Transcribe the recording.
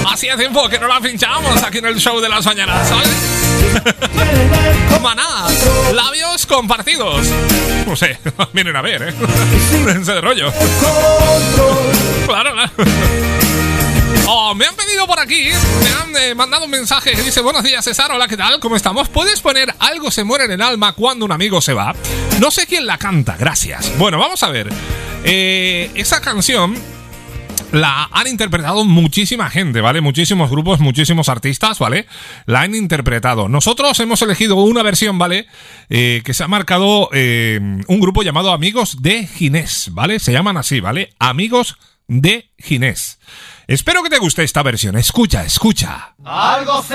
Hacía tiempo que no la pinchamos aquí en el show de las mañanas, ¿sabes? Maná, labios compartidos. No sé, vienen a ver, ese rollo. Claro, claro. Oh, me han pedido por aquí, me han mandado un mensaje que dice: buenos días, César, hola, ¿qué tal? ¿Cómo estamos? ¿Puedes poner Algo se muere en el alma cuando un amigo se va? No sé quién la canta, gracias. Bueno, vamos a ver. Esa canción la han interpretado muchísima gente, ¿vale? Muchísimos grupos, muchísimos artistas, ¿vale? La han interpretado. Nosotros hemos elegido una versión, ¿vale? Que se ha marcado un grupo llamado Amigos de Ginés, ¿vale? Se llaman así, ¿vale? Amigos de Ginés. Espero que te guste esta versión. Escucha, escucha. Algo se